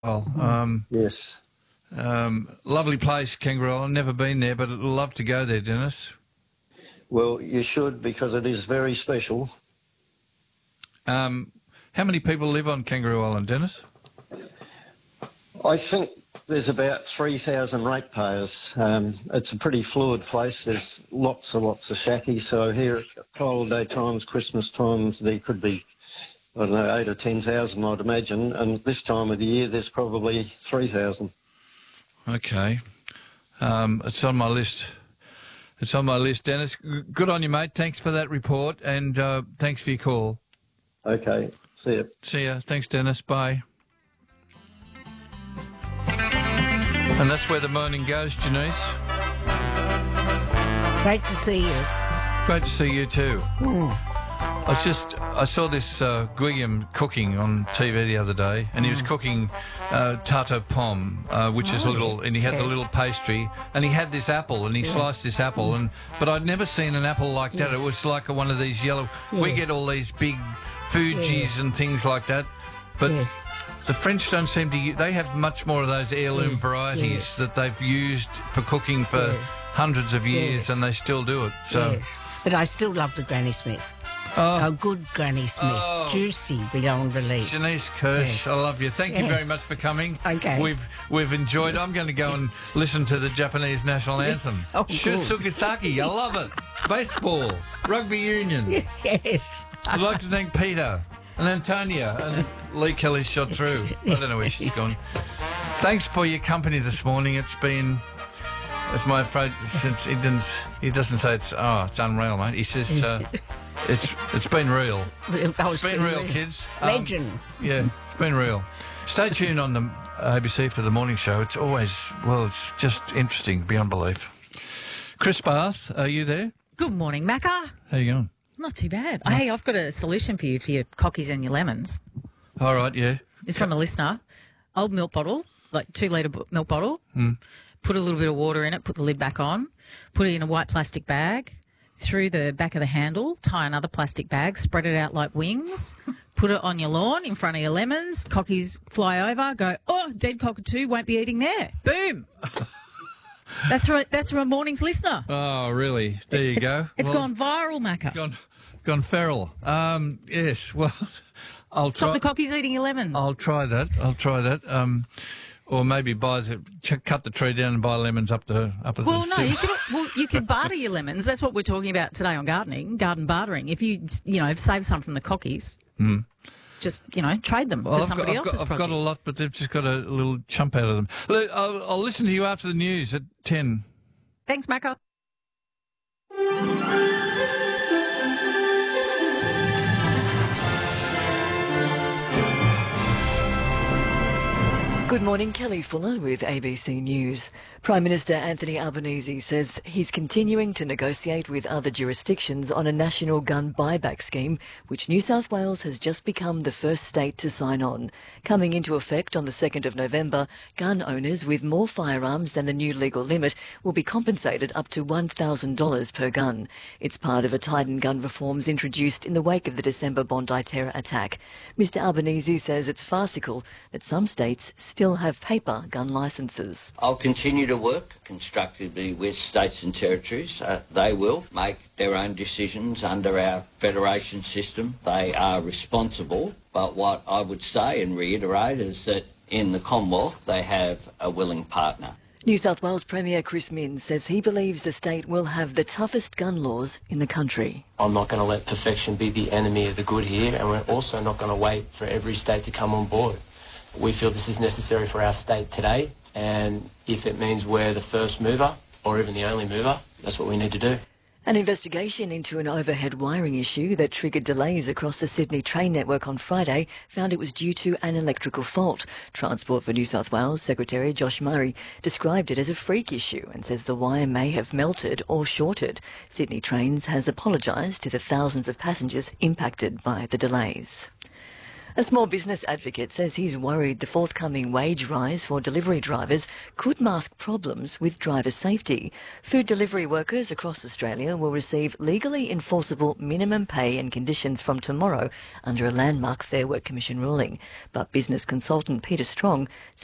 Oh, Yes. lovely place, Kangaroo Island. Never been there, but I'd love to go there, Dennis. Well, you should, because it is very special. How many people live on Kangaroo Island, Dennis? I think there's about 3,000 ratepayers. It's a pretty fluid place. There's lots and lots of shackies. So here at holiday times, Christmas times, there could be, I don't know, 8 or 10,000, I'd imagine. And this time of the year, there's probably 3,000. Okay. It's on my list. It's on my list, Dennis. Good on you, mate. Thanks for that report, and thanks for your call. Okay, see you. See ya. Thanks, Dennis. Bye. And that's where the morning goes, Janice. Great to see you. Great to see you too. I saw this Guillaume cooking on TV the other day, and he was cooking tarte pomme, which is a little, and he had the little pastry, and he had this apple, and he sliced this apple, but I'd never seen an apple like that. It was like one of these yellow. We get all these big Fujis and things like that, but the French don't seem to. They have much more of those heirloom varieties that they've used for cooking for hundreds of years, and they still do it. So, but I still love the Granny Smith. A good Granny Smith, juicy beyond belief. Janice Kirsch, I love you. Thank you very much for coming. Okay. We've enjoyed. I'm going to go and listen to the Japanese national anthem. Shutsugisaki, I love it. Baseball, rugby union. Yes. I'd like to thank Peter and Antonia, and Lee Kelly's shot through. I don't know where she's gone. Thanks for your company this morning. It's been, as my afraid, since he doesn't say it's unreal, mate. He says it's been real. It's been real, kids. Legend. Yeah, it's been real. Stay tuned on the ABC for the morning show. It's always, it's just interesting beyond belief. Chris Bath, are you there? Good morning, Macca. How you going? Not too bad. Hey, I've got a solution for you for your cockies and your lemons. All right, yeah. It's from a listener. Old milk bottle, like 2 litre milk bottle. Put a little bit of water in it, put the lid back on, put it in a white plastic bag, through the back of the handle, tie another plastic bag, spread it out like wings, put it on your lawn in front of your lemons, cockies fly over, go, dead cockatoo, won't be eating there. Boom. That's from a morning's listener. Oh, really? There you go. It's gone viral, Macca. Gone feral. Yes, well, I'll Stop the cockies eating your lemons. I'll try that. Or maybe cut the tree down and buy lemons up the. Well, no, you could barter your lemons. That's what we're talking about today on garden bartering. If you save some from the cockies, just trade them for somebody else's produce. I've got a lot, but they've just got a little chump out of them. I'll listen to you after the news at 10. Thanks, Macca. Good morning, Kelly Fuller with ABC News. Prime Minister Anthony Albanese says he's continuing to negotiate with other jurisdictions on a national gun buyback scheme, which New South Wales has just become the first state to sign on. Coming into effect on the 2nd of November, gun owners with more firearms than the new legal limit will be compensated up to $1,000 per gun. It's part of a tightened gun reforms introduced in the wake of the December Bondi terror attack. Mr Albanese says it's farcical that some states still have paper gun licences. I'll continue to work constructively with states and territories. They will make their own decisions under our federation system. They are responsible, but what I would say and reiterate is that in the Commonwealth they have a willing partner. New South Wales Premier Chris Minns says he believes the state will have the toughest gun laws in the country. I'm not going to let perfection be the enemy of the good here, and we're also not going to wait for every state to come on board. We feel this is necessary for our state today, and if it means we're the first mover or even the only mover, that's what we need to do. An investigation into an overhead wiring issue that triggered delays across the Sydney train network on Friday found it was due to an electrical fault. Transport for New South Wales Secretary Josh Murray described it as a freak issue and says the wire may have melted or shorted. Sydney Trains has apologised to the thousands of passengers impacted by the delays. A small business advocate says he's worried the forthcoming wage rise for delivery drivers could mask problems with driver safety. Food delivery workers across Australia will receive legally enforceable minimum pay and conditions from tomorrow under a landmark Fair Work Commission ruling. But business consultant Peter Strong